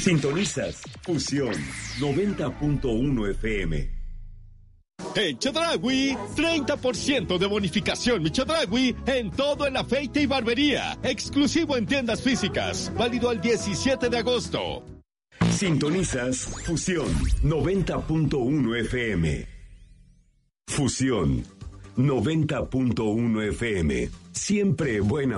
Sintonizas Fusión 90.1 FM. En Chedraui, 30% de bonificación mi Chedraui en todo el afeite y barbería. Exclusivo en tiendas físicas. Válido al 17 de agosto. Sintonizas Fusión 90.1 FM. Fusión 90.1 FM. Siempre buena